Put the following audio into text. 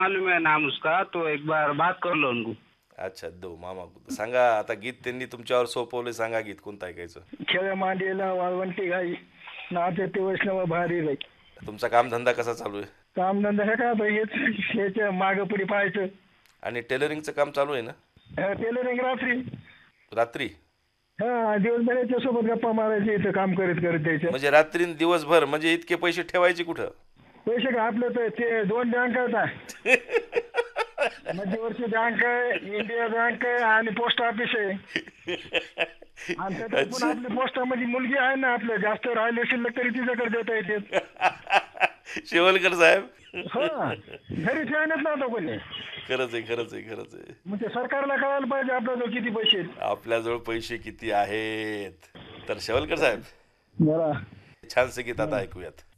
मालूम है नाम उसका, तो एक बार बात कर लो उनको। अच्छा, दो मामा सांगा आता. गीत त्यांनी तुमच्यावर सोपवले, सांगा गीत कोणतं ऐकायचं. खेळ मांडीला वाळवंटी गाई नाचे ते वैष्णव भारी रे. तुमचा कामधंदा कसा चालू आहे? कामधंदा हे काय हेच ह्याच्या मागं पुढे पाहायचं. आणि टेलरिंगचं काम चालू आहे ना? टेलरिंग रात्री. रात्री? हा दिवसभराच्या सोबत गप्पा मारायचे इथं काम करत करत द्यायचं. म्हणजे रात्री न दिवसभर, म्हणजे इतके पैसे ठेवायचे कुठं? पैसे का आपलं तर ते दोन बँक आहेत. मध्यवर्ती बँक आहे, इंडिया बँक आहे आणि पोस्ट ऑफिस आहे. आणि त्याच्यात पण आपल्या पोस्टामध्ये मुलगी आहे ना, आपलं जास्त राहिले शिल्लक तरी तिच्याकडे देता येते. शेवलकर साहेब. हा घरी ठेवण्यात नव्हतं कोणी. खरंच आहे, खरंच आहे, खरंच आहे. म्हणजे सरकारला कळायला पाहिजे आपल्याजवळ किती पैसे आहेत. आपल्याजवळ पैसे किती आहेत. तर शेवलकर साहेब, बरं छानसे गीत आता ऐकूयात.